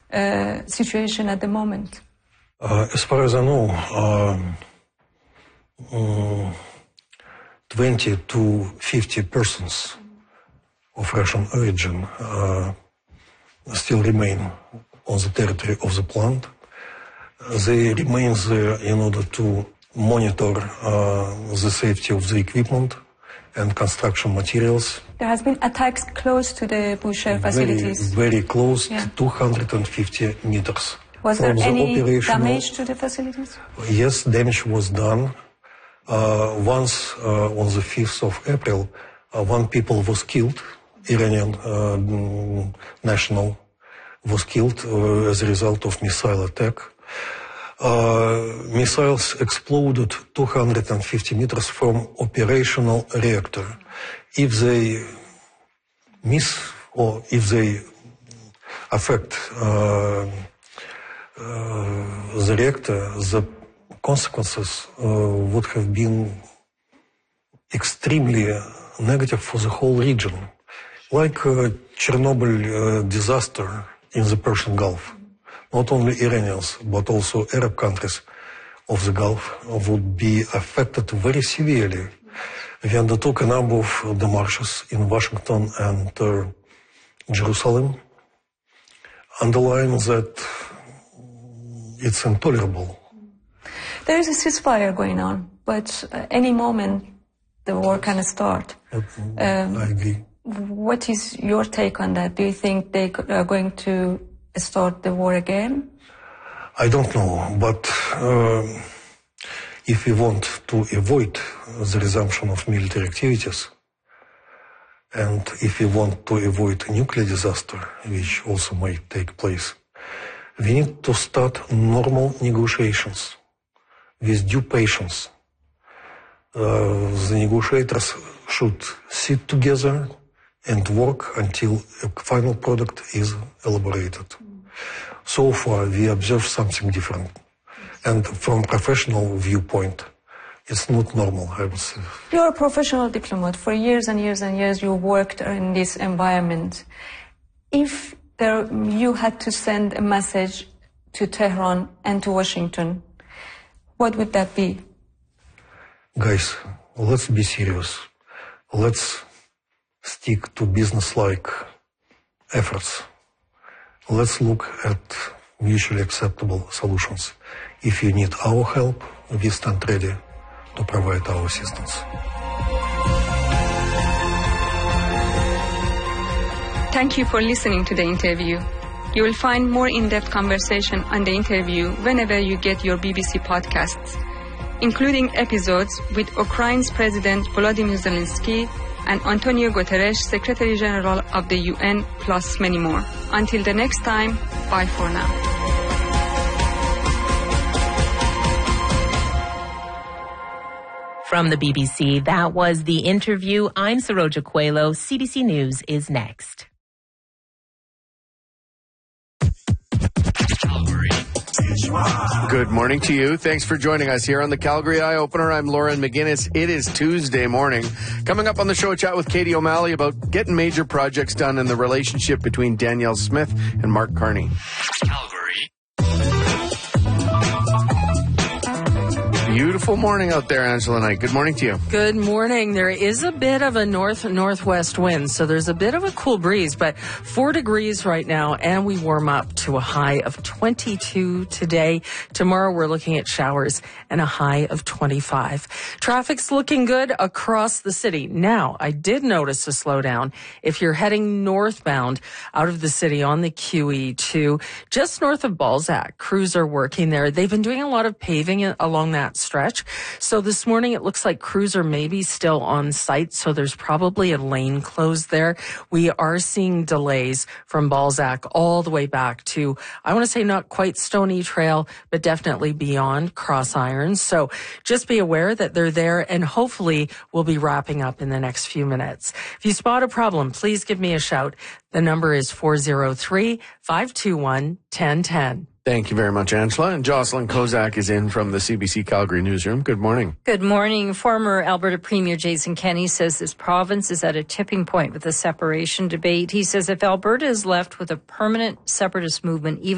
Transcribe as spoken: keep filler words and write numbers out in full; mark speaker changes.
Speaker 1: uh, situation at the moment?
Speaker 2: Uh, as far as I know, uh, um, twenty to fifty persons of Russian origin uh, still remain on the territory of the plant. They remain there in order to monitor uh, the safety of the equipment and construction materials.
Speaker 1: There has been attacks close to the Bushehr facilities.
Speaker 2: Very, very close,
Speaker 1: yeah.
Speaker 2: two hundred fifty meters.
Speaker 1: Was there
Speaker 2: the
Speaker 1: any damage
Speaker 2: operational...
Speaker 1: to the facilities?
Speaker 2: Yes, damage was done. Uh, once, uh, on the fifth of April, uh, one people was killed, Iranian uh, national was killed uh, as a result of missile attack. Uh, missiles exploded two hundred fifty meters from operational reactor. If they miss or if they affect uh, uh, the reactor, the consequences uh, would have been extremely negative for the whole region, like uh, Chernobyl uh, disaster in the Persian Gulf. Not only Iranians, but also Arab countries of the Gulf would be affected very severely. We undertook a number of demarches in Washington and uh, Jerusalem, underlying that it's intolerable.
Speaker 1: There is a ceasefire going on, but uh, any moment the war can start.
Speaker 2: Um,
Speaker 1: um,
Speaker 2: I agree.
Speaker 1: What is your take on that? Do you think they are going to start the war again?
Speaker 2: I don't know, but uh, if we want to avoid the resumption of military activities, and if we want to avoid a nuclear disaster, which also might take place, we need to start normal negotiations with due patience. Uh, the negotiators should sit together and work until a final product is elaborated. So far, we observe something different. And from professional viewpoint, it's not normal, I would say.
Speaker 1: You're a professional diplomat. For years and years and years, you worked in this environment. If there, you had to send a message to Tehran and to Washington, what would that be?
Speaker 2: Guys, let's be serious. Let's stick to business-like efforts. Let's look at mutually acceptable solutions. If you need our help, we stand ready to provide our assistance.
Speaker 1: Thank you for listening to the interview. You will find more in-depth conversation on the interview whenever you get your B B C podcasts, including episodes with Ukraine's President Volodymyr Zelensky and Antonio Guterres, Secretary General of the U N, plus many more. Until the next time, bye for now.
Speaker 3: From the B B C, that was the interview. I'm Saroja Coelho. C B C News is next.
Speaker 4: Good morning to you. Thanks for joining us here on the Calgary Eye Opener. I'm Lauren McGinnis. It is Tuesday morning. Coming up on the show, a chat with Katie O'Malley about getting major projects done and the relationship between Danielle Smith and Mark Carney. Calgary. Beautiful morning out there, Angela Knight. Good morning to you.
Speaker 5: Good morning. There is a bit of a north-northwest wind, so there's a bit of a cool breeze, but four degrees right now, and we warm up to a high of twenty-two today. Tomorrow, we're looking at showers and a high of twenty-five. Traffic's looking good across the city. Now, I did notice a slowdown. If you're heading northbound out of the city on the Q E two, just north of Balzac, crews are working there. They've been doing a lot of paving along that stretch. So this morning it looks like crews are maybe still on site, so there's probably a lane closed there. We are seeing delays from Balzac all the way back to, I want to say not quite Stony Trail, but definitely beyond Cross Irons. So just be aware that they're there, and hopefully we'll be wrapping up in the next few minutes. If you spot a problem, please give me a shout. The number is four oh three, five two one, one oh one oh.
Speaker 4: Thank you very much, Angela. And Jocelyn Kozak is in from the C B C Calgary newsroom. Good morning.
Speaker 6: Good morning. Former Alberta Premier Jason Kenney says this province is at a tipping point with the separation debate. He says if Alberta is left with a permanent separatist movement, even